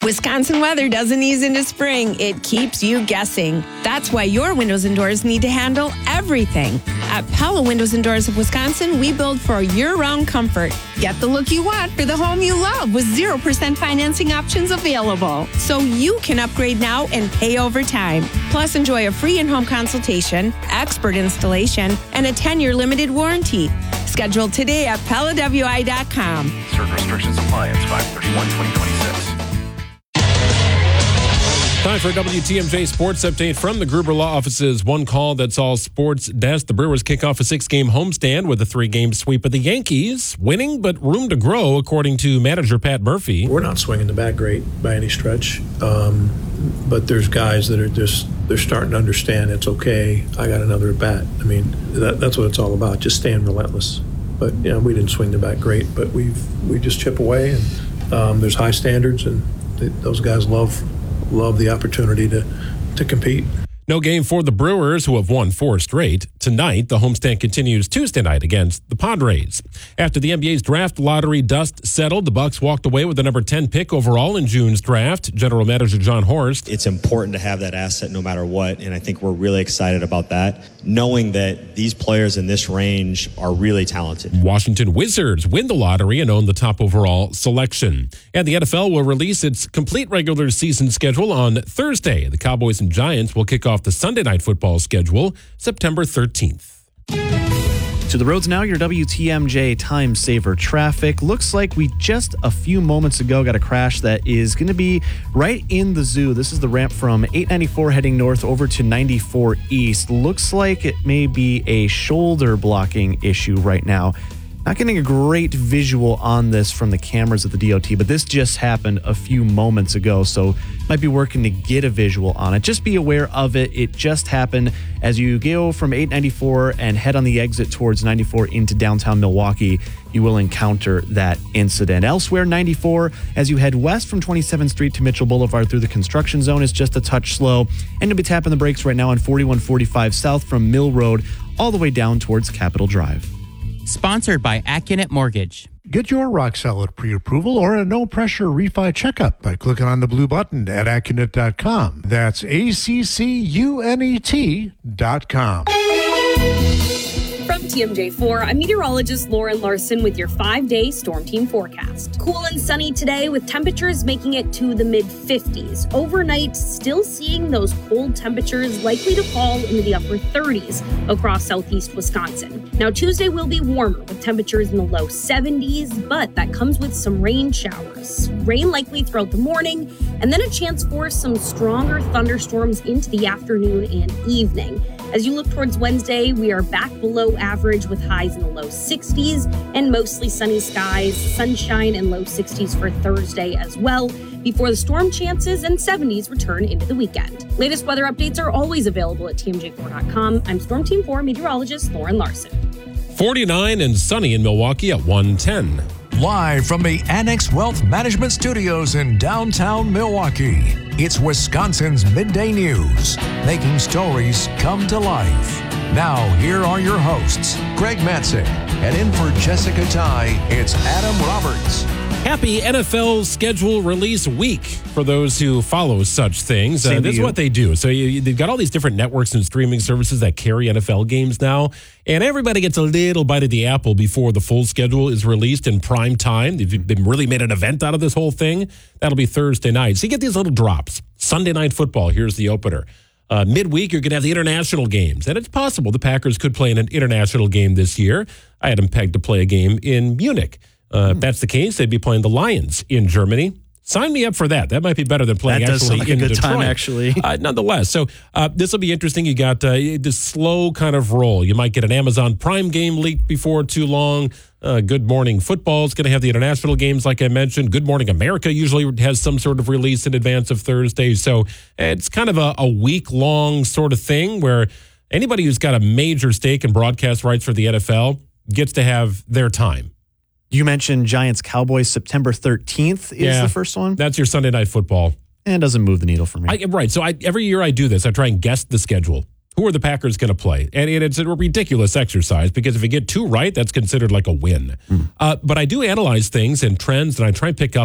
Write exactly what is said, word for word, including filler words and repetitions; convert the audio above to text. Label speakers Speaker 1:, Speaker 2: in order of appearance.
Speaker 1: Wisconsin weather doesn't ease into spring. It keeps you guessing. That's why your windows and doors need to handle everything. At Pella Windows and Doors of Wisconsin, we build for year-round comfort. Get the look you want for the home you love with zero percent financing options available. So you can upgrade now and pay over time. Plus, enjoy a free in-home consultation, expert installation, and a ten-year limited warranty. Schedule today at Pella W I dot com.
Speaker 2: Certain restrictions apply. It's five thirty-one twenty twenty-six.
Speaker 3: Time for a W T M J Sports Update from the Gruber Law Office's One Call That's All Sports Desk. The Brewers kick off a six-game homestand with a three-game sweep of the Yankees. Winning, but room to grow, according to manager Pat Murphy.
Speaker 4: We're not swinging the bat great by any stretch, um, but there's guys that are just, they're starting to understand it's okay. I got another at bat. I mean, that, that's what it's all about, just staying relentless. But, you know, we didn't swing the bat great, but we've we just chip away, and um, there's high standards, and they, those guys love love the opportunity to, to compete.
Speaker 3: No game for the Brewers, who have won four straight. Tonight, the homestand continues Tuesday night against the Padres. After the N B A's draft lottery dust settled, the Bucs walked away with the number ten pick overall in June's draft. General Manager John Horst.
Speaker 5: It's important to have that asset no matter what, and I think we're really excited about that, knowing that these players in this range are really talented.
Speaker 3: Washington Wizards win the lottery and own the top overall selection. And the N F L will release its complete regular season schedule on Thursday. The Cowboys and Giants will kick off the Sunday night football schedule September thirteenth.
Speaker 6: To the roads now, your W T M J time saver traffic. Looks like we just a few moments ago got a crash that is going to be right in the zoo. This is the ramp from eight ninety-four heading north over to ninety-four east. Looks like it may be a shoulder blocking issue right now. Not getting a great visual on this from the cameras of the D O T, but this just happened a few moments ago, so might be working to get a visual on it. Just be aware of it. It just happened as you go from eight ninety-four and head on the exit towards ninety-four into downtown Milwaukee. You will encounter that incident. Elsewhere, ninety-four, as you head west from twenty-seventh Street to Mitchell Boulevard through the construction zone, is just a touch slow. And you'll be tapping the brakes right now on forty-one forty-five south from Mill Road all the way down towards Capitol Drive.
Speaker 7: Sponsored by Accunet Mortgage.
Speaker 8: Get your rock solid pre-approval or a no-pressure refi checkup by clicking on the blue button at Accunet dot com. That's A C C U N E T dot com.
Speaker 9: From T M J four, I'm meteorologist Lauren Larson with your five-day Storm Team forecast. Cool and sunny today with temperatures making it to the mid-fifties. Overnight, still seeing those cold temperatures likely to fall into the upper thirties across southeast Wisconsin. Now, Tuesday will be warmer with temperatures in the low seventies, but that comes with some rain showers. Rain likely throughout the morning, and then a chance for some stronger thunderstorms into the afternoon and evening. As you look towards Wednesday, we are back below average with highs in the low sixties and mostly sunny skies, sunshine and low sixties for Thursday as well, before the storm chances and seventies return into the weekend. Latest weather updates are always available at T M J four dot com. I'm Storm Team four meteorologist Lauren Larson.
Speaker 3: forty-nine and sunny in Milwaukee at one ten.
Speaker 2: Live from the Annex Wealth Management Studios in downtown Milwaukee, it's Wisconsin's Midday News, making stories come to life. Now, here are your hosts, Greg Matzek, and in for Jessica Ty, it's Adam Roberts.
Speaker 3: Happy N F L schedule release week for those who follow such things. Uh, this is what they do. So you, they've got all these different networks and streaming services that carry N F L games now, and everybody gets a little bite of the apple before the full schedule is released in prime time. They've been really made an event out of this whole thing. That'll be Thursday night. So you get these little drops. Sunday Night Football, here's the opener. Uh, midweek, you're going to have the international games, and it's possible the Packers could play in an international game this year. I had them pegged to play a game in Munich. Uh, if that's the case, they'd be playing the Lions in Germany. Sign me up for that. That might be better than playing
Speaker 6: that does
Speaker 3: actually
Speaker 6: sound like
Speaker 3: in
Speaker 6: a good
Speaker 3: Detroit.
Speaker 6: time, actually.
Speaker 3: Uh, nonetheless, so uh, this will be interesting. You got uh, this slow kind of roll. You might get an Amazon Prime game leaked before too long. Uh, Good Morning Football is going to have the international games, like I mentioned. Good Morning America usually has some sort of release in advance of Thursday. So it's kind of a, a week-long sort of thing where anybody who's got a major stake in broadcast rights for the N F L gets to have their time.
Speaker 6: You mentioned Giants Cowboys September thirteenth is
Speaker 3: yeah,
Speaker 6: the first one.
Speaker 3: That's your Sunday Night Football.
Speaker 6: And it doesn't move the needle for me.
Speaker 3: I, right. So I, every year I do this. I try and guess the schedule. Who are the Packers going to play? And it's a ridiculous exercise because if you get two right, that's considered like a win. Mm. Uh, but I do analyze things and trends, and I try and pick up